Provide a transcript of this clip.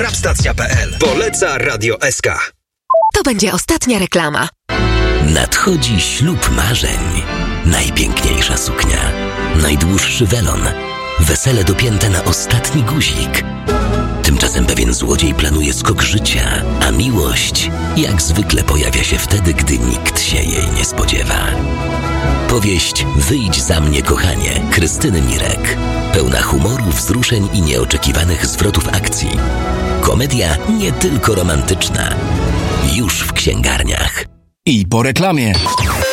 Rapstacja.pl. Poleca Radio SK. To będzie ostatnia reklama. Nadchodzi ślub marzeń. Najpiękniejsza suknia, najdłuższy welon, wesele dopięte na ostatni guzik. Tymczasem pewien złodziej planuje skok życia, a miłość jak zwykle pojawia się wtedy, gdy nikt się jej nie spodziewa. Powieść Wyjdź za mnie, kochanie, Krystyny Mirek. Pełna humoru, wzruszeń i nieoczekiwanych zwrotów akcji. Komedia nie tylko romantyczna. Już w księgarniach. I po reklamie.